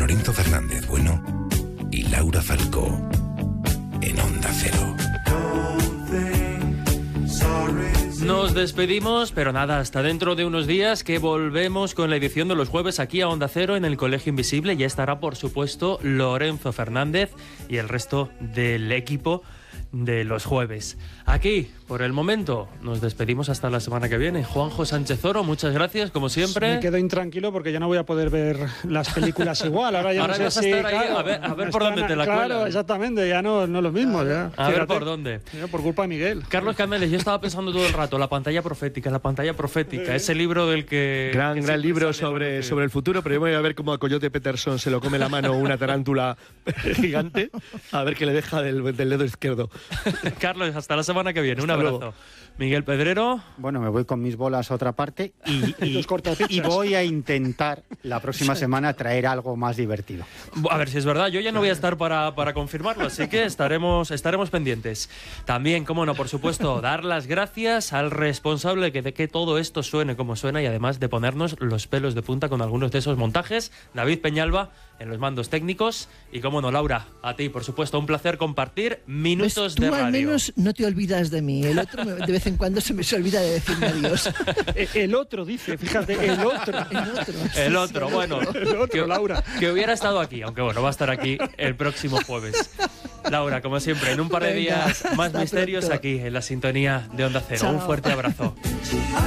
Lorenzo Fernández Bueno y Laura Falcó en Onda Cero. Nos despedimos, pero nada, hasta dentro de unos días que volvemos con la edición de los jueves aquí a Onda Cero en el Colegio Invisible. Ya estará, por supuesto, Lorenzo Fernández y el resto del equipo de los jueves. Aquí, por el momento, nos despedimos hasta la semana que viene. Juanjo Sánchez Oro, muchas gracias, como siempre. Me quedo intranquilo porque ya no voy a poder ver las películas igual. Ahora ya no sé vas a si... estar ahí, claro, a ver por dónde te la cuelan. Claro, exactamente, ya no es lo mismo. Ya. A ver por dónde. Por culpa de Miguel. Carlos Cameles, yo estaba pensando todo el rato, la pantalla profética, ese libro del que... Gran libro sobre el futuro, pero yo voy a ver cómo a Coyote Peterson se lo come la mano una tarántula gigante, a ver qué le deja del dedo izquierdo. Carlos, hasta la semana que viene. Un abrazo. Luego. Miguel Pedrero. Bueno, me voy con mis bolas a otra parte y voy a intentar la próxima semana traer algo más divertido. A ver si es verdad, yo ya no voy a estar para confirmarlo, así que estaremos pendientes. También, como no, por supuesto, dar las gracias al responsable de que todo esto suene como suena y además de ponernos los pelos de punta con algunos de esos montajes. David Peñalba en los mandos técnicos y, como no, Laura, a ti, por supuesto, un placer compartir minutos de radio. Tú al menos no te olvidas de mí, el otro de vez en cuando se me olvida de decirme adiós. El otro dice, fíjate, el otro, bueno, el otro, Laura. Que hubiera estado aquí, aunque bueno, va a estar aquí el próximo jueves. Laura, como siempre, en un par de días más misterios pronto. Aquí en la sintonía de Onda Cero. Chao. Un fuerte abrazo.